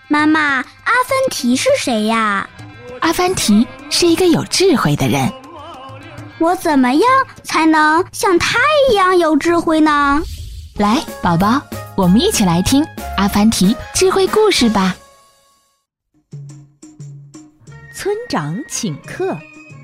妈妈，阿凡提是谁呀？ 阿凡提是一个有智慧的人。 我怎么样才能像他一样有智慧呢？ 来，宝宝，我们一起来听阿凡提智慧故事吧。 村长请客。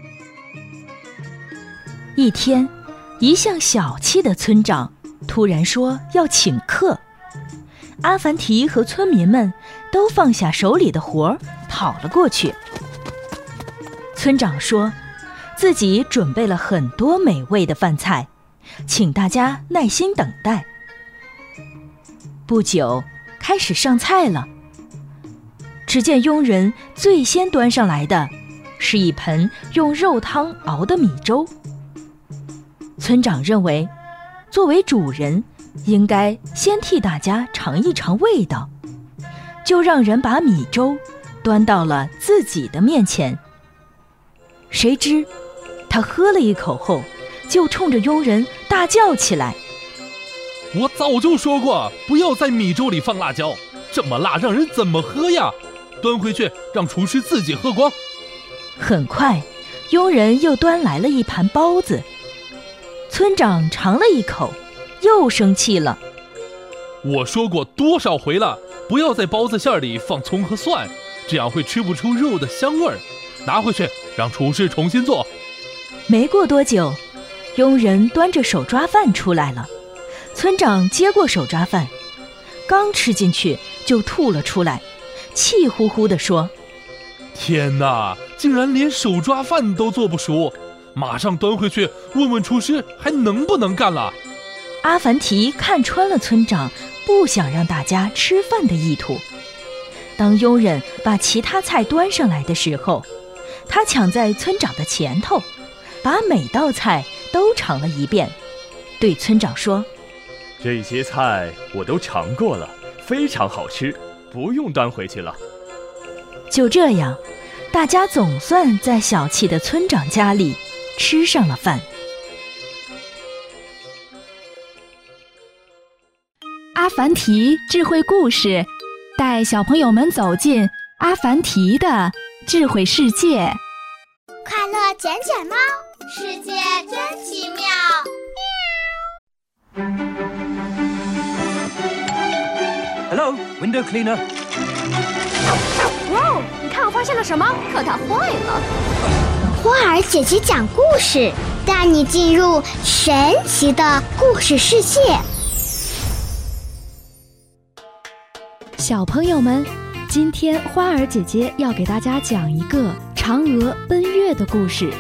一天，一向小气的村长突然说要请客。阿凡提和村民们都放下手里的活儿，跑了过去。村长说自己准备了很多美味的饭菜，请大家耐心等待。不久，开始上菜了。只见佣人最先端上来的是一盆用肉汤熬的米粥。村长认为，作为主人，应该先替大家尝一尝味道，就让人把米粥端到了自己的面前。谁知他喝了一口后，就冲着佣人大叫起来： 我早就说过不要在米粥里放辣椒，这么辣让人怎么喝呀？端回去让厨师自己喝光。 很快，佣人又端来了一盘包子。村长尝了一口，又生气了。 我说过多少回了，不要在包子馅里放葱和蒜，这样会吃不出肉的香味儿。拿回去让厨师重新做。 没过多久，佣人端着手抓饭出来了。村长接过手抓饭，刚吃进去就吐了出来，气呼呼地说： 天哪，竟然连手抓饭都做不熟，马上端回去问问厨师还能不能干了。 阿凡提看穿了村长不想让大家吃饭的意图。当佣人把其他菜端上来的时候，他抢在村长的前头，把每道菜都尝了一遍，对村长说： 这些菜我都尝过了，非常好吃，不用端回去了。 就这样，大家总算在小气的村长家里吃上了饭。 阿凡提智慧故事，带小朋友们走进阿凡提的智慧世界。 快乐捡捡猫，世界真奇妙。 Hello, window cleaner. 哇哦！你看我发现了什么？可它坏了。 花儿姐姐讲故事，带你进入神奇的故事世界。 小朋友们，今天花儿姐姐要给大家讲一个嫦娥奔月的故事。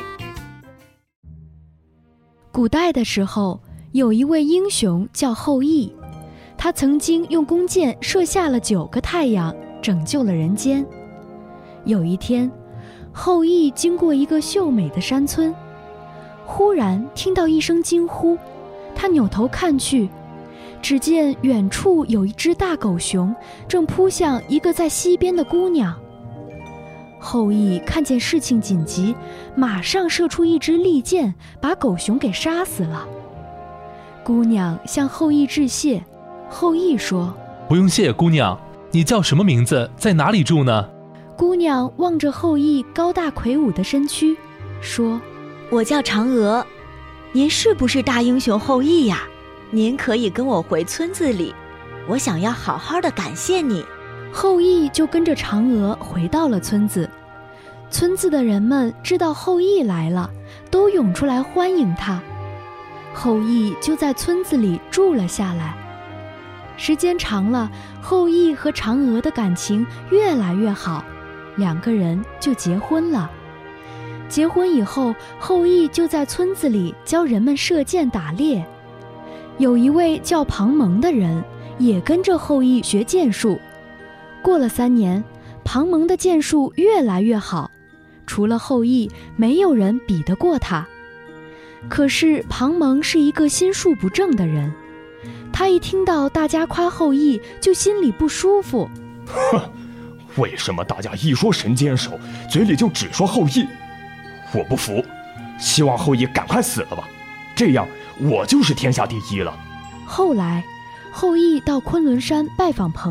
古代的时候，有一位英雄叫后羿，他曾经用弓箭射下了9个太阳，拯救了人间。有一天，后羿经过一个秀美的山村，忽然听到一声惊呼，他扭头看去，只见远处有一只大狗熊正扑向一个在溪边的姑娘。后羿看见事情紧急，马上射出一支利箭，把狗熊给杀死了。姑娘向后羿致谢，后羿说： 不用谢，姑娘，你叫什么名字，在哪里住呢？ 姑娘望着后羿高大魁梧的身躯，说： 我叫嫦娥，您是不是大英雄后羿呀？您可以跟我回村子里，我想要好好的感谢你。 后羿就跟着嫦娥回到了村子。村子的人们知道后羿来了，都涌出来欢迎他。后羿就在村子里住了下来。时间长了，后羿和嫦娥的感情越来越好，2个人就结婚了。结婚以后，后羿就在村子里教人们射箭打猎。有一位叫庞蒙的人也跟着后羿学箭术。过了3年，庞蒙的箭术越来越好，除了后羿，没有人比得过他。可是庞蒙是一个心术不正的人，他一听到大家夸后羿，就心里不舒服。 哼，为什么大家一说神箭手，嘴里就只说后羿？我不服，希望后羿赶快死了吧，这样我就是天下第一了。 后来，后羿到昆仑山拜访朋友。